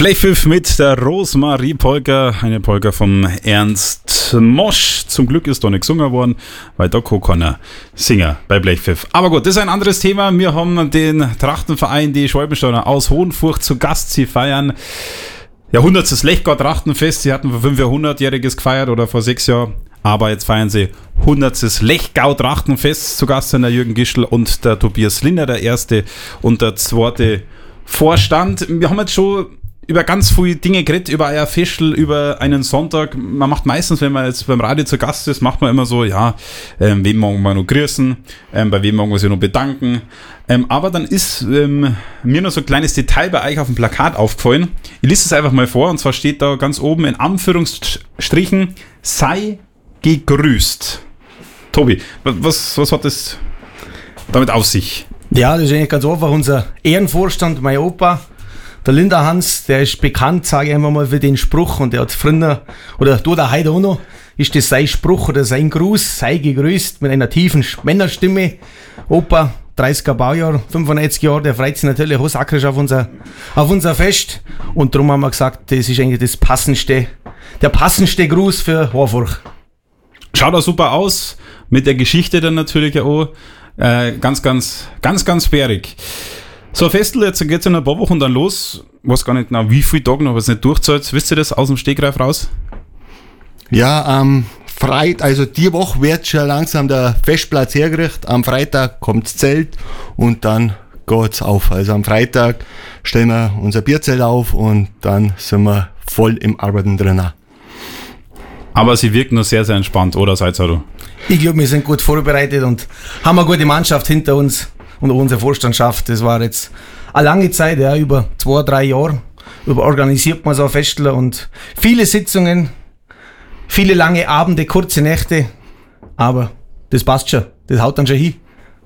Blechpfiff mit der Rosmarie-Polka, eine Polka vom Ernst Mosch. Zum Glück ist da nicht gesungen worden, weil da kann er singen bei Blechpfiff. Aber gut, das ist ein anderes Thema. Wir haben den Trachtenverein, die Schwalbensteiner aus Hohenfurcht zu Gast. Sie feiern Jahrhunderts Lechgau-Trachtenfest. Sie hatten vor 5 Jahren 100-jähriges gefeiert oder vor 6 Jahren. Aber jetzt feiern sie 100. Lechgau-Trachtenfest. Zu Gast sind der Jürgen Gischl und der Tobias Linder, der erste und der zweite Vorstand. Wir haben jetzt schon über ganz viele Dinge geredet, über euer Festl, über einen Sonntag. Man macht meistens, wenn man jetzt beim Radio zu Gast ist, macht man immer so, wem morgen wir noch grüßen, bei wem morgen wir sich noch bedanken. Aber dann ist mir noch so ein kleines Detail bei euch auf dem Plakat aufgefallen. Ich lese es einfach mal vor, und zwar steht da ganz oben in Anführungsstrichen: sei gegrüßt. Tobi, was hat das damit auf sich? Ja, das ist eigentlich ganz einfach. Unser Ehrenvorstand, mein Opa, der Linder Hans, der ist bekannt, sage ich einfach mal, für den Spruch, und der hat früher, oder tut er heute auch noch, ist das sein Spruch oder sein Gruß: sei gegrüßt, mit einer tiefen Männerstimme. Opa, 30er Baujahr, 95 Jahre, der freut sich natürlich auch sakrisch auf unser Fest, und darum haben wir gesagt, das ist eigentlich der passendste Gruß für Hohenfurcht. Schaut auch super aus, mit der Geschichte dann natürlich auch. Ganz bärig. So ein Festel, jetzt geht es in ein paar Wochen dann los. Ich weiß gar nicht genau, wie viele Tage noch, aber es nicht durchzahlt. Wisst ihr das aus dem Stegreif raus? Ja, am Freitag, also die Woche wird schon langsam der Festplatz hergerichtet. Am Freitag kommt das Zelt und dann geht's auf. Also am Freitag stellen wir unser Bierzelt auf und dann sind wir voll im Arbeiten drin. Aber sie wirkt nur sehr, sehr entspannt, oder seid ihr? Ich glaube, wir sind gut vorbereitet und haben eine gute Mannschaft hinter uns und unsere Vorstandschaft. Das war jetzt eine lange Zeit, über 2-3 Jahre. Organisiert man so ein Festel und viele Sitzungen, viele lange Abende, kurze Nächte. Aber das passt schon, das haut dann schon hin.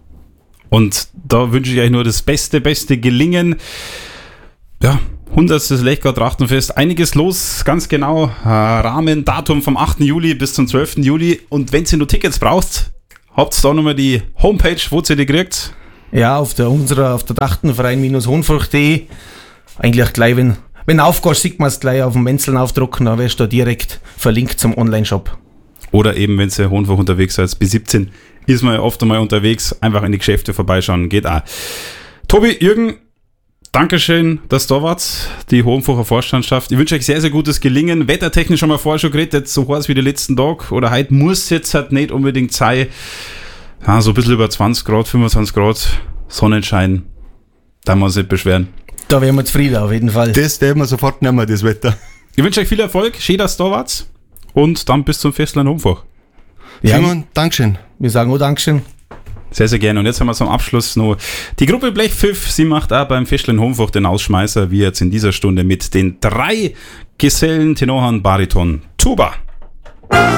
Und da wünsche ich euch nur das beste Gelingen. Ja, 100. Lechgau-Trachtenfest, einiges los, ganz genau. Rahmendatum vom 8. Juli bis zum 12. Juli. Und wenn ihr nur Tickets braucht, habt ihr da nochmal die Homepage, wo ihr die kriegt? Ja, auf der Trachtenverein-hohenfurcht.de. Eigentlich gleich, wenn aufgehst, sieht man es gleich auf dem Menzeln aufdrucken, dann wirst du da direkt verlinkt zum Online-Shop. Oder eben, wenn ihr Hohenfurcht unterwegs seid, bis 17 ist man ja oft einmal unterwegs, einfach in die Geschäfte vorbeischauen, geht auch. Tobi, Jürgen, Dankeschön, dass du da wart, die Hohenfurcher Vorstandschaft. Ich wünsche euch sehr, sehr gutes Gelingen. Wettertechnisch haben wir vorher schon geredet, jetzt so heiß wie die letzten Tage, oder heute muss jetzt halt nicht unbedingt sein. Ja, so ein bisschen über 20 Grad, 25 Grad, Sonnenschein, da muss man sich nicht beschweren. Da wären wir zufrieden, auf jeden Fall. Das werden wir sofort nehmen, das Wetter. Ich wünsche euch viel Erfolg, schön, dass du da wart, und dann bis zum Festl in Hohenfurcht. Ja, Simon, Dankeschön. Wir sagen auch Dankeschön. Sehr, sehr gerne. Und jetzt haben wir zum Abschluss noch die Gruppe Blechpfiff. Sie macht auch beim Festl in Hohenfurcht den Ausschmeißer, wie jetzt in dieser Stunde mit den 3 Gesellen, Tenorhorn, Bariton, Tuba.